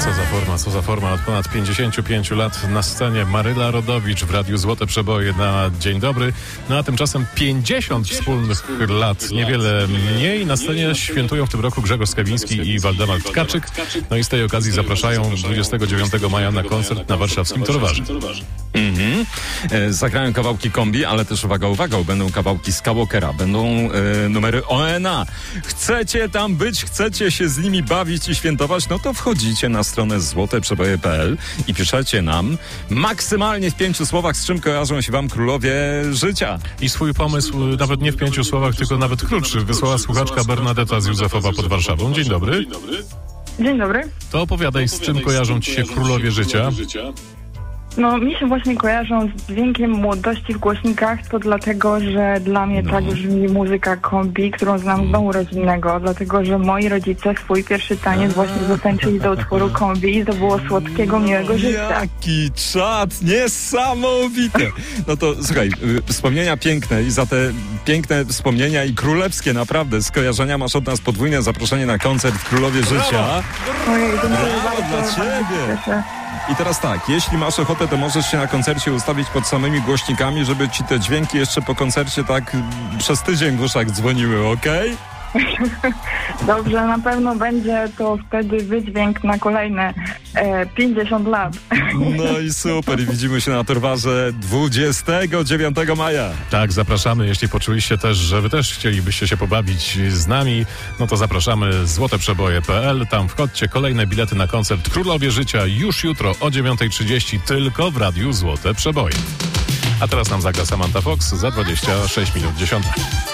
Co za forma. Od ponad 55 lat na scenie Maryla Rodowicz w Radiu Złote Przeboje na Dzień Dobry. No a tymczasem 50 wspólnych lat, niewiele mniej. Na scenie świętują w tym roku Grzegorz Skawiński i Waldemar Tkaczyk. No i z tej okazji zapraszają 29 maja na koncert na warszawskim Torwarze. Zagrają kawałki kombi, ale też uwaga, będą kawałki Skywalkera, będą numery ONA. Chcecie tam być, chcecie się z nimi bawić i świętować, no to wchodzicie na stronę złoteprzeboje.pl i piszecie nam maksymalnie w 5 słowach, z czym kojarzą się wam królowie życia. I swój pomysł, nawet nie w 5 słowach, tylko nawet krótszy, wysłała słuchaczka Bernadetta z Józefowa pod Warszawą. Dzień dobry. Dzień dobry. To opowiadaj, z czym kojarzą ci się królowie życia. No, mi się właśnie kojarzą z dźwiękiem młodości w głośnikach, to dlatego, że dla mnie tak brzmi muzyka kombi, którą znam z domu rodzinnego, dlatego, że moi rodzice swój pierwszy taniec właśnie zatańczyli do utworu kombi i to było słodkiego, miłego życia. Jaki czad, niesamowite! No to słuchaj, wspomnienia piękne i za te piękne wspomnienia i królewskie naprawdę skojarzenia masz od nas podwójne zaproszenie na koncert Królowie Życia. Ojej, to Brawo dla ciebie! I teraz tak, jeśli masz ochotę, to możesz się na koncercie ustawić pod samymi głośnikami, żeby ci te dźwięki jeszcze po koncercie tak przez tydzień w uszach dzwoniły, okej? Dobrze, na pewno będzie to wtedy wydźwięk na kolejne 50 lat. No i super, i widzimy się na Torwarze 29 maja. Tak, zapraszamy. Jeśli poczuliście też, że wy też chcielibyście się pobawić z nami, no to zapraszamy złoteprzeboje.pl. Tam wchodźcie, kolejne bilety na koncert Królowie Życia już jutro o 9:30 tylko w Radiu Złote Przeboje. A teraz nam zagra Samantha Fox za 26 minut 10.